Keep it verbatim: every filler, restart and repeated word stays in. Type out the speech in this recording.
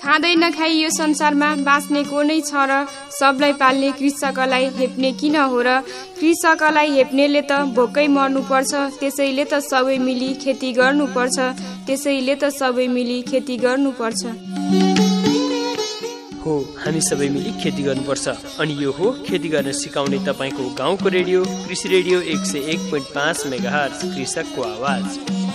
खाँदै नखाई यो संसारमा बाँच्ने को नै छ र? सबलाई पाल्ने कृषकलाई हेप्ने किन हो र? कृषकलाई हेप्नेले त भोकै मर्नुपर्छ, त्यसैले त सबै मिली खेती गर्नुपर्छ, त्यसैले त सबै मिली खेती गर्नुपर्छ। हो, हामी सबै मिली खेती गर्नुपर्छ। अनि यो हो खेती गर्न सिकाउने तपाईँको गाउँको रेडियो कृषि रेडियो एक सय एक पोइन्ट पाँच मेगाहर्ज, कृषकको आवाज।